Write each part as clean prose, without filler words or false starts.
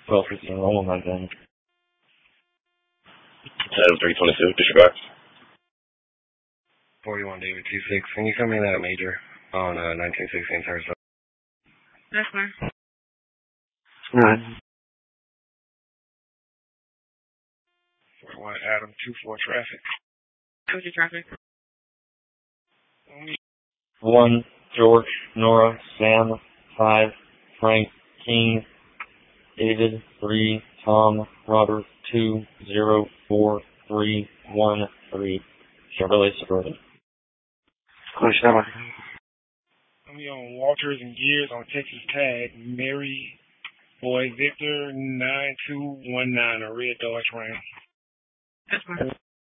12:15 roll on that then. 322, disregard. 41 David 26. Can you come in that major on 1916 Turnstile? That's fine. Alright. 41 Adam 24 traffic. What's your traffic? 1 George, Nora, Sam, 5 Frank, King, David, 3 Tom, Robert, 2 0 4 3 1 3. Chevrolet Suburban. Chevrolet. I'm on Walters and Gears on Texas Tag. Mary Boy Victor 9219, a red Dodge Ram. That's fine.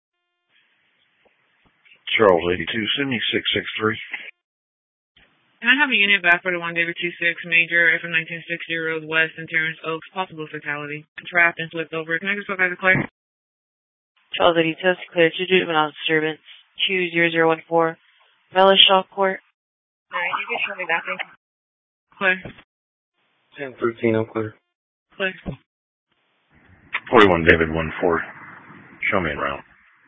Charles 82, send me 663. Can I have a unit back for the 1 David 26 Major FM 1960 Road West in Terrence Oaks, possible fatality. Trapped and flipped over. Can I just go back to Claire? Charles 82, clear to juvenile disturbance. 20014, Melishaw Court. Alright, you can show me that thing. Claire. 10:13, I'm clear. Claire. 41 David 14, show me en route.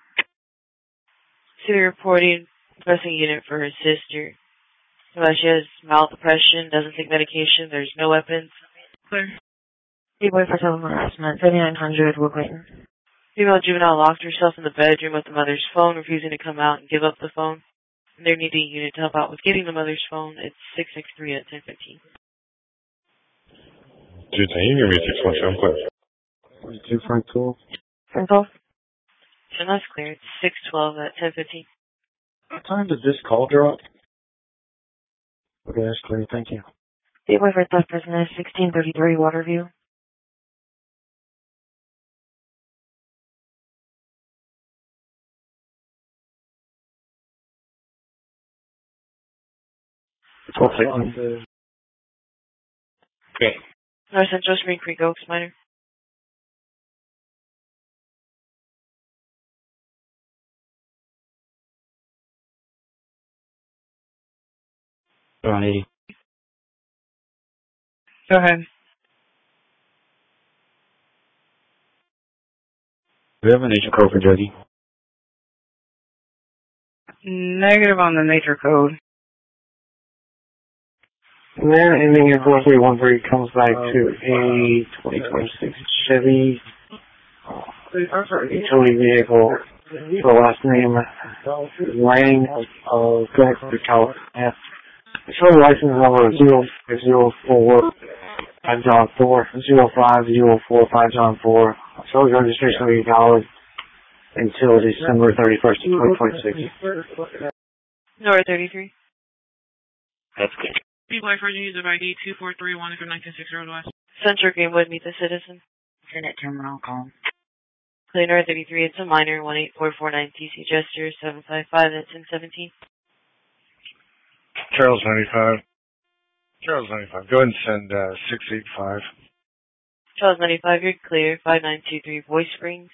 City reporting pressing unit for her sister. She has mild depression, doesn't take medication, there's no weapons. Claire. D-boy for telephone harassment, 3900 Will Clayton. Female juvenile locked herself in the bedroom with the mother's phone, refusing to come out and give up the phone. And they're needing a unit to help out with getting the mother's phone. It's 663 at 10:15. 210, you can give me 612, I'm clear. 42 Frank Tool. Frank Tool? And that's clear. It's 612 at 10:15. What time does this call drop? Okay, that's clear. Thank you. D-boy for left person is 1633 Waterview. Okay. North Central Spring Creek Oaks Minor. Around 80. Go ahead. Do we have a nature code for Juggy? Negative on the nature code. And then ending in 4313 comes back to a 2026 Chevy utility vehicle. The last name Lang of California. Show license number 004 5 John 4 0504 5 John 4. Show registration will be valid until December 31st, 2026. Nora 33. That's good. People for use of ID 2431 from 1960 Road West. Central Greenwood, meet the citizen. Internet terminal call. Clear Nora 33, it's a minor, 18449 TC Gesture, 755 at 1017. Charles 95. Charles 95. Go ahead and send 685. Charles 95, you're clear. 5923 Voice Springs.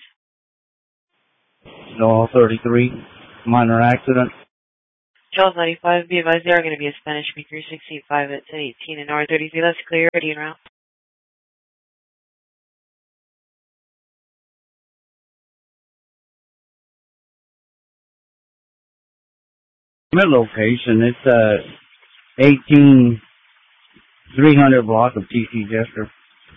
No, 33, minor accident. Charles 95, be advised they are going to be a Spanish speaker, 685 at 1018 and R33, that's clear, ready en route. My location, it's 18300 block of TC Jester.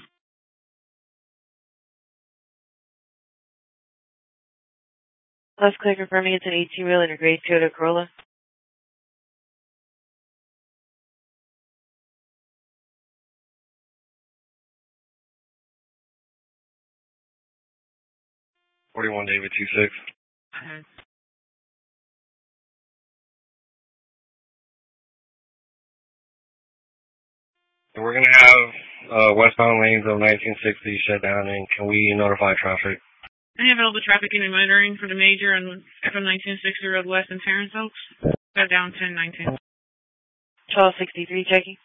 That's clear, confirming it's an 18-wheel in a gray Toyota Corolla. $41 David 26. We're going to have westbound lanes of 1960 shut down, and can we notify traffic? I have all the traffic and monitoring for the major on FM 1960 Road West in Terrence Oaks. Go down 1019. Charles 63 checking.